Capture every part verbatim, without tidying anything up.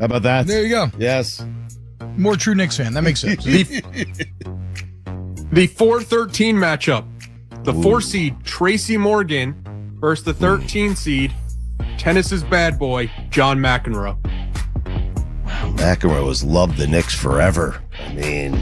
How about that? There you go. Yes. More true Knicks fan. That makes sense. The, the four thirteen matchup. The four seed, Tracy Morgan, versus the thirteen seed, Tennis's bad boy, John McEnroe. McEnroe has loved the Knicks forever. I mean,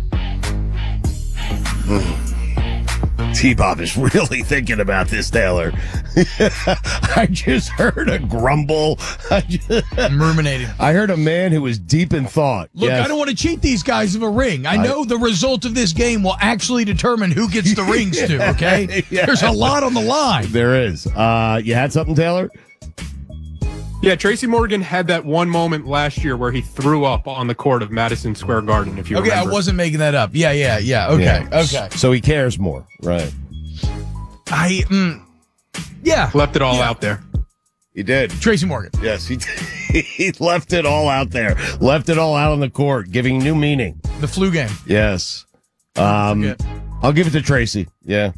hmm. T-Bob is really thinking about this, Taylor. I just heard a grumble. I just, I'm ruminating. I heard a man who was deep in thought. Look, Yes. I don't want to cheat these guys of a ring. I know I- the result of this game will actually determine who gets the rings to, okay? Yeah. There's a lot on the line. There is. Uh, you had something, Taylor? Yeah, Tracy Morgan had that one moment last year where he threw up on the court of Madison Square Garden, if you Okay, remember. I wasn't making that up. Yeah, yeah, yeah. Okay, Yeah. okay. So he cares more. Right. I, mm, yeah. Left it all Yeah. out there. He did. Tracy Morgan. Yes, he he left it all out there. Left it all out on the court, giving new meaning. The flu game. Yes. Um, Forget. I'll give it to Tracy. Yeah.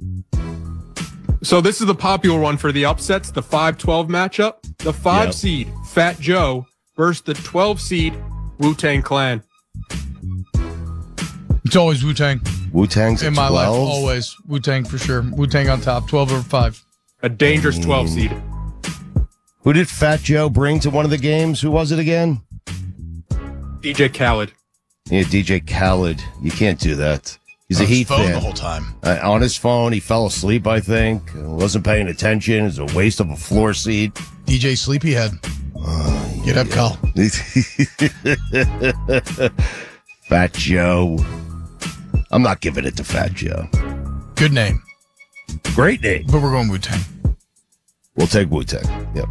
So this is the popular one for the upsets, the five twelve matchup. The five Yep. seed, Fat Joe, versus the twelve seed, Wu-Tang Clan. It's always Wu-Tang. Wu-Tang's In at my life, twelve. always. Wu-Tang for sure. Wu-Tang on top. twelve over five. A dangerous twelve seed. Who did Fat Joe bring to one of the games? Who was it again? D J Khaled. Yeah, D J Khaled. You can't do that. He's On a his Heat phone fan. the whole time. Uh, on his phone, he fell asleep, I think. Wasn't paying attention. It's a waste of a floor seat. D J Sleepyhead. Get up, Carl. Fat Joe. I'm not giving it to Fat Joe. Good name. Great name. But we're going Wu-Tang. We'll take Wu-Tang. Yep.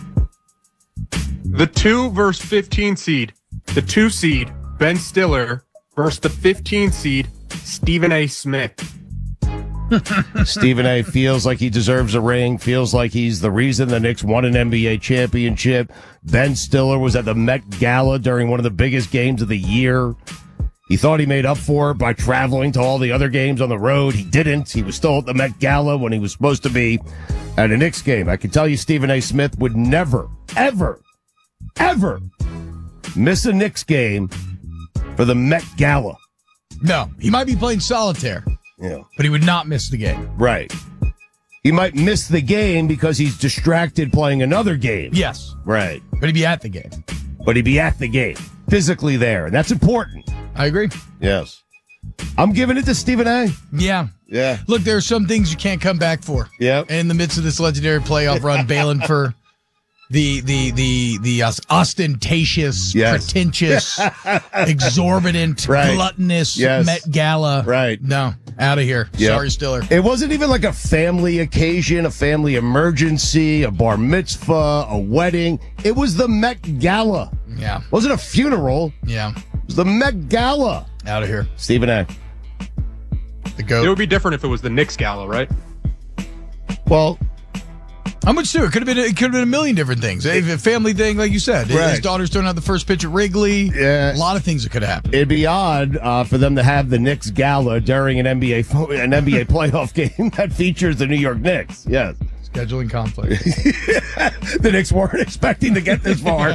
The two versus fifteen seed. The two seed, Ben Stiller, versus the fifteen seed, Stephen A. Smith. Stephen A. feels like he deserves a ring, feels like he's the reason the Knicks won an N B A championship. Ben Stiller was at the Met Gala during one of the biggest games of the year. He thought he made up for it by traveling to all the other games on the road. He didn't. He was still at the Met Gala when he was supposed to be at a Knicks game. I can tell you Stephen A. Smith would never, ever, ever miss a Knicks game for the Met Gala. No, he might be playing solitaire, Yeah. but he would not miss the game. Right. He might miss the game because he's distracted playing another game. Yes, Right. but he'd be at the game. But he'd be at the game, physically there. And that's important. I agree. Yes. I'm giving it to Stephen A. Yeah. Yeah. Look, there are some things you can't come back for. Yep. In the midst of this legendary playoff run, bailing for the the the the os- ostentatious, Yes. pretentious, exorbitant, Right. gluttonous Yes. Met Gala. Right. No, out of here. Yep. Sorry, Stiller. It wasn't even like a family occasion, a family emergency, a bar mitzvah, a wedding. It was the Met Gala. Yeah. It wasn't a funeral. Yeah. It was the Met Gala. Out of here. Stephen A. The It goat. would be different if it was the Knicks Gala, right? Well, How much too? It could have been. It could have been a million different things. A a family thing, like you said. His Right. daughter's throwing out the first pitch at Wrigley. Yeah. A lot of things that could have happened. it'd be odd uh, for them to have the Knicks Gala during an N B A fo- an N B A playoff game that features the New York Knicks. Yes. Scheduling conflict. The Knicks weren't expecting to get this far.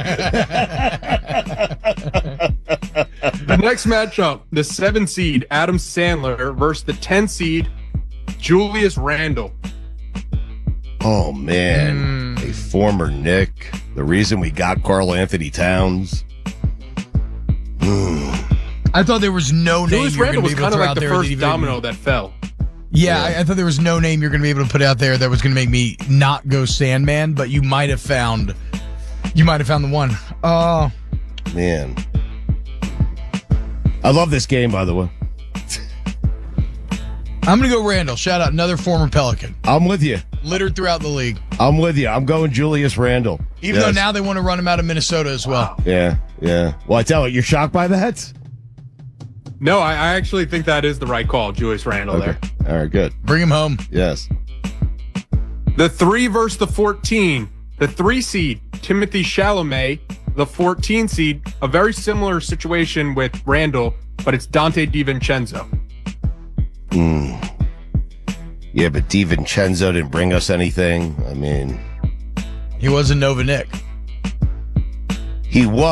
The next matchup, the seven seed, Adam Sandler, versus the ten seed, Julius Randle. Oh, man. A former Knick. The reason we got Karl Anthony Towns. I thought there was no name Julius you were Randle going was to be able kind to of throw like out the there. that first even- domino that fell. Yeah, I, I thought there was no name you're going to be able to put out there that was going to make me not go Sandman, but you might have found, you might have found the one. Oh, Man. I love this game, by the way. I'm going to go Randall. Shout out another former Pelican, I'm with you. littered throughout the league. I'm with you. I'm going Julius Randle. Even Yes. though now they want to run him out of Minnesota as well. Yeah, yeah. Well, I tell you, you're shocked by that? No, I, I actually think that is the right call, Julius Randle Okay. there. All right, good. Bring him home. Yes. The three versus the fourteen. The three seed, Timothy Chalamet. The fourteen seed, a very similar situation with Randall, but it's Dante DiVincenzo. Yeah, but DiVincenzo didn't bring us anything. I mean, He was a Nova Nick. he was.